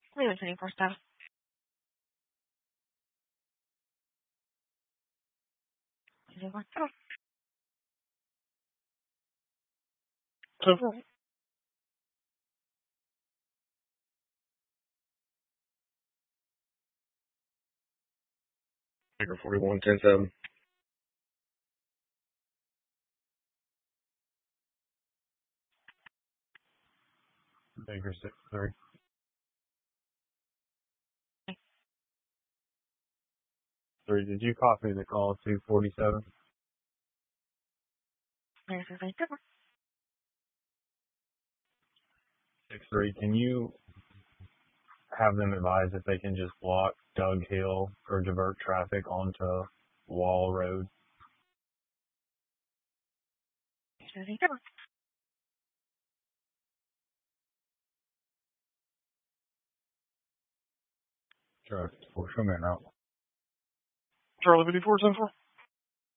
Leave it 24 staff. Baker 41-10-7. Baker 6-3. 3, did you copy the call 247? Baker 6-3, can you have them advise if they can just block Doug Hill or divert traffic onto Wall Road? Sure. Show me an out. Charlie 54-10-4.